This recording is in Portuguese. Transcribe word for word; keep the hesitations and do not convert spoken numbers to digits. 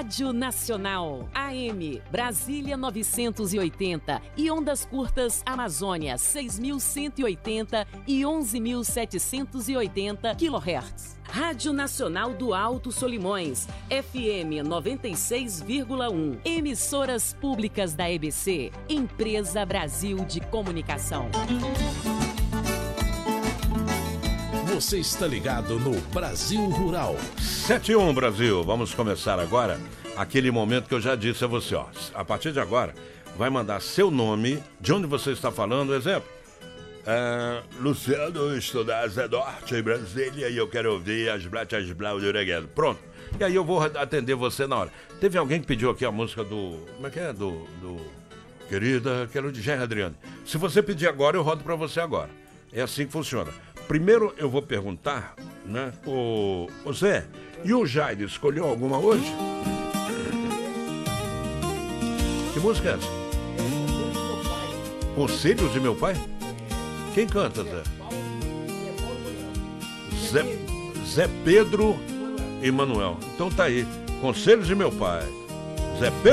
Rádio Nacional, A M, Brasília novecentos e oitenta e ondas curtas Amazônia seis mil cento e oitenta e onze mil setecentos e oitenta quilohertz. Rádio Nacional do Alto Solimões, F M noventa e seis vírgula um. Emissoras públicas da E B C, Empresa Brasil de Comunicação. Você está ligado no Brasil Rural. sete e um, Brasil. Vamos começar agora aquele momento que eu já disse a você, ó. A partir de agora, vai mandar seu nome, de onde você está falando, exemplo. É, Luciano, estou da Zé Norte, em Brasília, e eu quero ouvir as Blatas Blau de Oreguedo. Pronto. E aí eu vou atender você na hora. Teve alguém que pediu aqui a música do... Como é que é? Do... do Querida, quero de Jean Adriano. Se você pedir agora, eu rodo pra você agora. É assim que funciona. Primeiro eu vou perguntar, né, o, o Zé, e o Jair escolheu alguma hoje? Que música é essa? Conselhos de Meu Pai? Quem canta, Zé? Zé, Zé Pedro e Manuel. Então tá aí, Conselhos de Meu Pai. Zé Pedro.